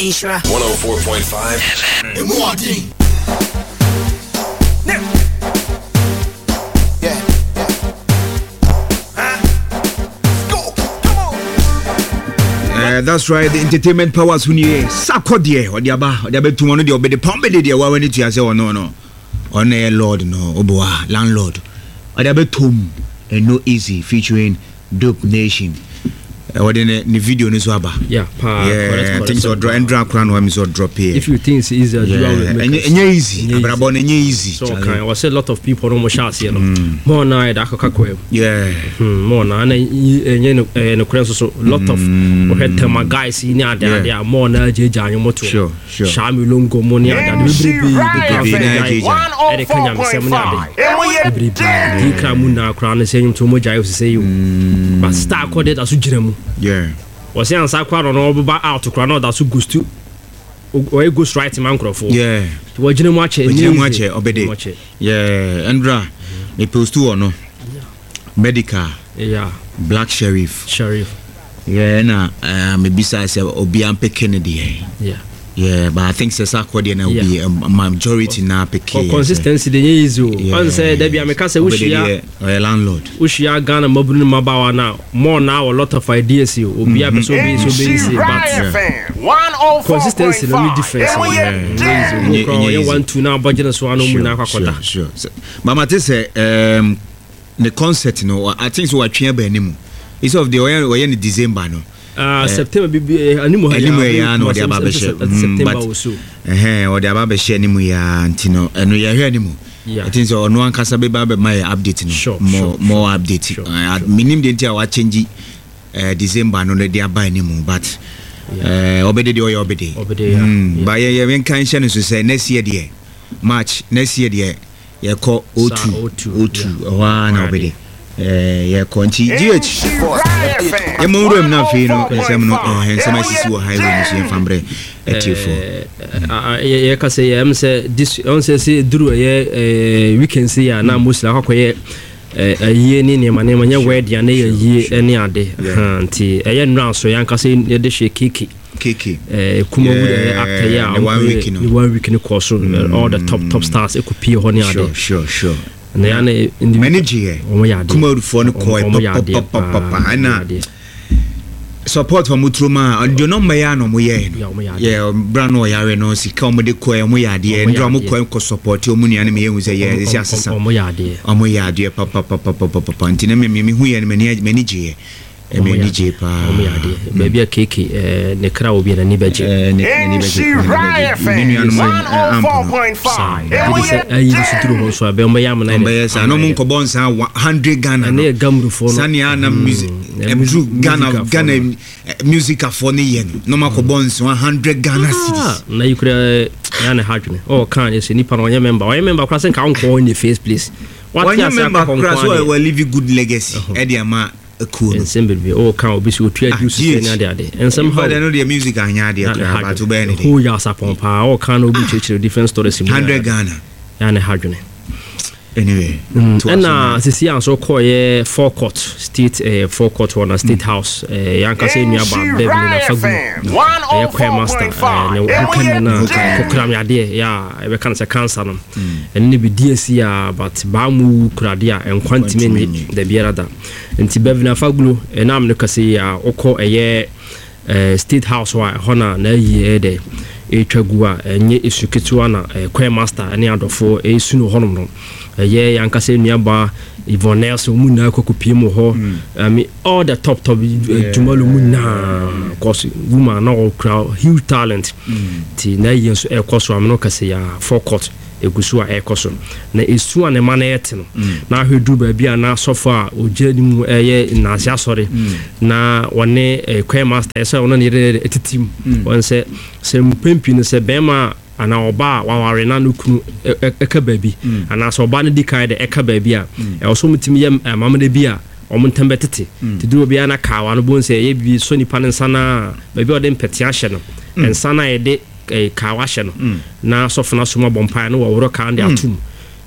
Ishra 104.5 FM. That's right. The entertainment powers who need Sakodie or the Abba to one of the obey the Pombedy, the one it is or no. On a lord, no, Oboa, landlord. Or the Tom and No Easy featuring Dope Nation. Or the video in Swaba. Yeah, things are dry and drop crown when so drop here. If you think it's easy, and easy, but about easy. So I was a lot of people on shots, you know. More night, I could more now, and a so lot of head my guys in there, they are more energy, Moto. Sure. Shami Lungo, Monia, and Muna crown saying to Moja, say you, but star coded as Ujiremu. Yeah. Was saying Sakwa on all out to crown that's who goes to or goes right in Mancroft. Yeah. What you watch it, obey. Yeah, Andra, they post two or no medical. Yeah, Black Sheriff. Yeah, maybe besides Obiampe Kennedy. Yeah, but I think Sakwa will be a majority now. Consistency the is you. Say there be a mekase Ushia or landlord. Ushia Ghana Mobile Mabawa now. More now a lot of ideas you will be able to be so busy, but consistency the only difference. You want to now budget so no sure. Mama say the concert no I think so atwe ba animu. It's of the oyen December no. September animu ya no de aba be share September also o de aba be share animu ya ntino eno ya hwe animu I think so no ankasa be ba my update no more update minim de ntia wa change December no de aba animu but obede de obede ba ye wen kan hye no so say next year de March next year de ye call O2 wa na obede yeah, Conti GH. I'm on room now, Fino, and some no handsome as you highway machine fambre at you for. Yeah, can say, I'm say this on say, Drew, we can see now, most like a year near my name, and your word, your name, a year, any other. A young round, so young can say, the shake Kiki, Kuma actor, yeah, 1 week in the course, all the top stars, it could be on Sure. And they are in the manager. Come out for the coy, papa, support for Mutruma, and you know, Mayano, yeah, Brano, Yareno, si come with the coy, and we are dear, and Dramu support your money, and me was a year, it's just some Moya, dear papa, and Tinami, who and manager. Maybe a cake, the crowd will be a nibaji. I used to do also a Belmayam and I know Munko Bonds are 100 Ghana and a gum for Sanyana Ghana music for Nian. No Marco Bonds 100 Ghana cities. Now you could Yana Hardman. Oh, can't you see Nippon? I remember crossing count in the face, please. What you remember, Crass will leave you good legacy, Ediama. Cool and simply all count be so trade and somehow they know their music and yadia to be who yas upon power can be different stories 100 Ghana and a hard anyway and this year so call a forecourt state forecourt on a state house yanka say me about Beverly master kram yade ya e can say cancer no and be DSC but bamu kradia and quantity the biarada nti Beverly Faglu enam no kase ya okọ eye state house wa hona na yi de etwagua enye esuketu na kwem master ene adofo esunu honom no ye yanka se nuaba Ivonel so muna kokopie mo ho all the top jumalu muna cause woman no crowd huge talent ti na yen so ekoso am no kase ya forecourt egusu a ekoso na esu an ma na yete no na hwedu ba bia na sofa ojani mu eye na sia sore na wone kwem master so wona ne etitim won se mpempi no se bema ana oba waware na no kunu eka baabi ana so oba ne dikai de eka baabi a e so mutimi yam mamade bi a omuntembe tete ti duro bia na kawa no bon se ye bi so nipa ne sana baabi odem pete ahye no ensana ye de kawa hye no na sofo na soma bompa no woro ka ande atum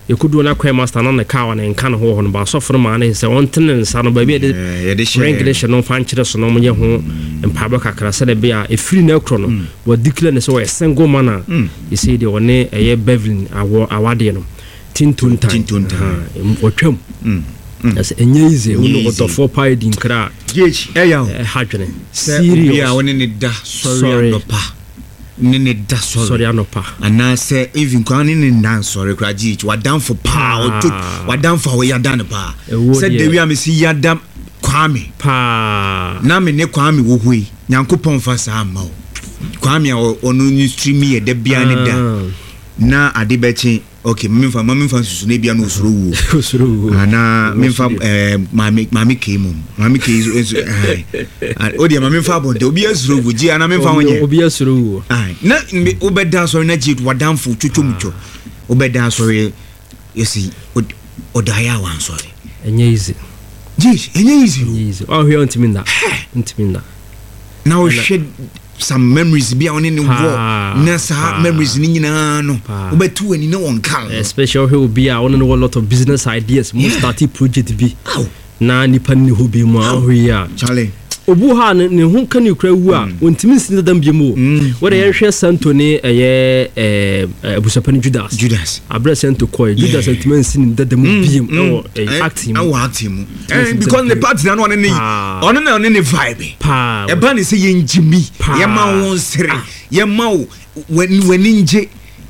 yɛkɔdu na kɔ master na ne car na nka no ho no ba sɔfo no ma ne sɛ ɔntene nsa no ba bi de ring no fa nkyerɛ so no mo nyɛ ho mpaaba kakra sɛ de bia efiri na akro no wa declare ne sɛ ɔyɛ single man a you say de ɔne ɛyɛ Beverly awade no tintonta ɔtwam as enye easy we got for pie din kra hadwene serious ya woni ne da sorry anopa ne da sorry anopa ana say even kan ne nan sorry kra gi wadam for pa wadam for we yadan pa say de wi am si yadam kwame pa na me ne kwame wo hui nyankopon fa sa ma kwame onu ni stream ye da bia ne da na adebechi okay mamimfa susu ne bia no osuro ana memfa mami kemu mami kezu odi mamimfa bonde obi asuro guji ana memfa wonye obi asuro na obeda so na ji wadamfo twotwomtwo obeda so yesi odaya wan so enye easy enye easy oh here untiminda na o hwed some memories be on in the war nasa memories ni nyina no obetu ani na wonka especially he will be on a lot of business ideas most starting project be na nipa ni ho be mu ahoya Charlie obu ha ne ho kan ukra wu a ontimi sin dam bi mu where ye hwe santo ne eye abusapani Judas abra santo koy Judas sentiment sin dam bi mu acting because the party na one ne vibe pa e ba ne se ye njimi ye ma won sere ye ma wani nje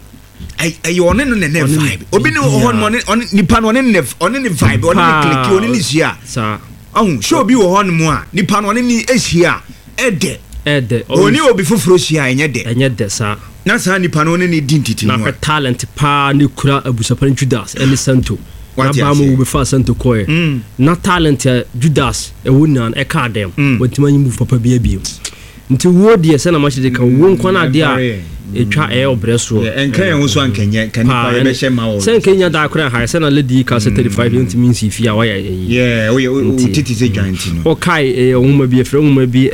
ay one no ne vibe obi ne on nipa no ne vibe on ne click on ne sia sa show bi wo hon mu a nipa no ne ni ehia ede oni obi foforo hia enye de sa na sa nipa no ne ni dintiti no na talent pa ne kura abusapani Judas ene santo na ba mu be fa santo koy na talent Judas e wonan e ka dem wantima nyi move papa bia nti wo de se na ma chede ka wo nkwa na de a etwa obreso enka ye ho so ankenye kanipa ye be hye ma wo sen kenya da akra ha se na lady ka 35 yenti min si fi a wa yeah o titi se giant no o kai ohuma bi efre ohuma bi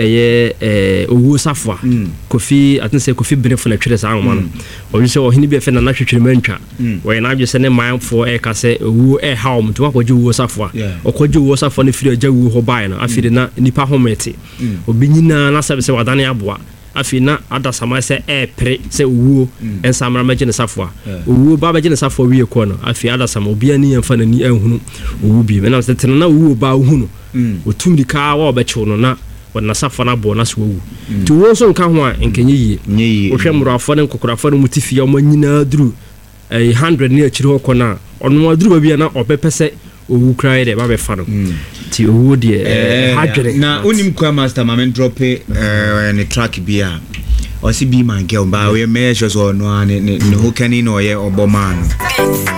owu safwa kofi atense kofi benefo na twere sa ahoma no o se o hini bi efe na na twetwere mantwa wo ye na adwe se ne mindful ka se owu ha o mto akwaje owu safwa okwaje owu safwa ne firi agya owu ho bai no afiri na nipa homete obi nyina na sabe se wadane aboa afina ada sama se pre se wuo ensamra magene safo wuo ba magene safo wie ko no afi ada sama obi ani yemfa nani anhunu wuo bi me na se tena na wuo ba hunu otumri ka wa obechew no na wona safo na bo na so wu ti wo so nka ho a enkenye yie wo hwe murafo ne kokorafo ne mutifia o manyina duru 100 ne akiri ho ko na ono aduru ba bia na obepese owu krai de ba be fa no ti owu de hadwere na unim kwa master mamen drop ne track bia o si be my girl ba we measure so no ne ho kani no ye oboma no